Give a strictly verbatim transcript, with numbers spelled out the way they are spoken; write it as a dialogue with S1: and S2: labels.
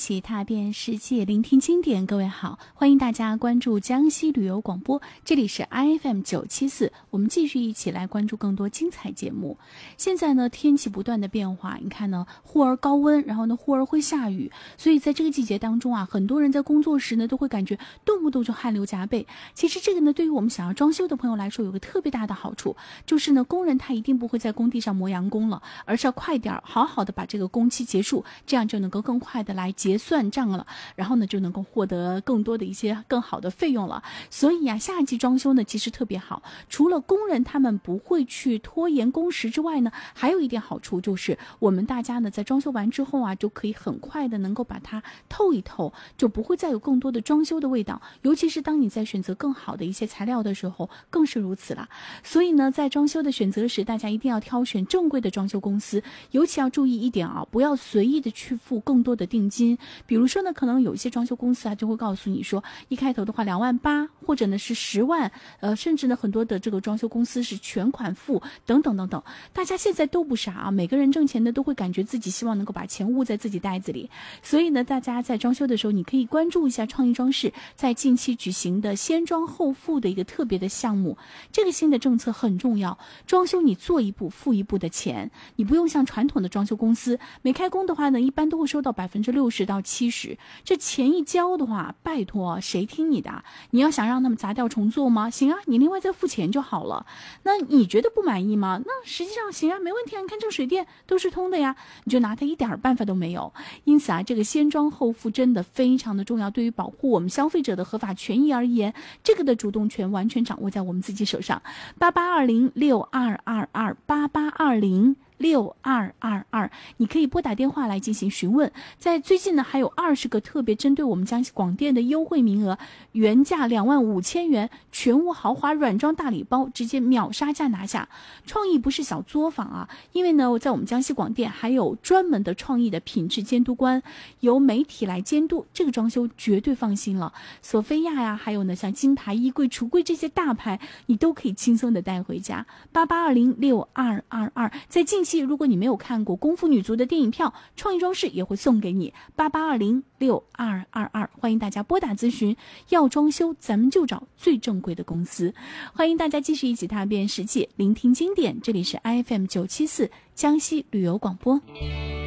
S1: 起踏遍世界，聆听经典。各位好，欢迎大家关注江西旅游广播，这里是 I F M 九七四，我们继续一起来关注更多精彩节目。现在呢，天气不断的变化，你看呢，忽而高温，然后呢，忽而会下雨，所以在这个季节当中啊，很多人在工作时呢，都会感觉动不动就汗流浃背。其实这个呢，对于我们想要装修的朋友来说，有个特别大的好处，就是呢，工人他一定不会在工地上磨洋工了，而是要快点好好的把这个工期结束，这样就能够更快的来结算账了，然后呢就能够获得更多的一些更好的费用了。所以啊，夏季装修呢其实特别好，除了工人他们不会去拖延工时之外呢，还有一点好处就是我们大家呢在装修完之后啊，就可以很快的能够把它透一透，就不会再有更多的装修的味道，尤其是当你在选择更好的一些材料的时候更是如此了。所以呢，在装修的选择时，大家一定要挑选正规的装修公司，尤其要注意一点啊，不要随意的去付更多的定金。比如说呢，可能有一些装修公司啊就会告诉你说，一开头的话两万八，或者呢是十万，呃，甚至呢很多的这个装修公司是全款付，等等等等。大家现在都不傻啊，每个人挣钱的都会感觉自己希望能够把钱捂在自己袋子里，所以呢，大家在装修的时候，你可以关注一下创意装饰在近期举行的先装后付的一个特别的项目。这个新的政策很重要，装修你做一步付一步的钱，你不用像传统的装修公司，没开工的话呢，一般都会收到百分之六十到七十，这钱一交的话，拜托谁听你的？你要想让他们砸掉重做吗？行啊，你另外再付钱就好了。那你觉得不满意吗？那实际上行啊，没问题啊，你看这个水电都是通的呀，你就拿它一点办法都没有。因此啊，这个先装后付真的非常的重要，对于保护我们消费者的合法权益而言，这个的主动权完全掌握在我们自己手上。八八二零六二二二八八二零六二二二，你可以拨打电话来进行询问。在最近呢，还有二十个特别针对我们江西广电的优惠名额，原价两万五千元，全屋豪华软装大礼包，直接秒杀价拿下。创意不是小作坊啊，因为呢，在我们江西广电还有专门的创意的品质监督官，由媒体来监督，这个装修绝对放心了。索菲亚呀，还有呢像金牌衣柜、橱柜这些大牌，你都可以轻松的带回家。八八二零六二二二，在近期如果你没有看过功夫女足的电影票，创意装饰也会送给你。八八二零六二二二，欢迎大家拨打咨询。要装修咱们就找最正规的公司。欢迎大家继续一起踏遍世界，聆听经典，这里是 I F M 九七四江西旅游广播。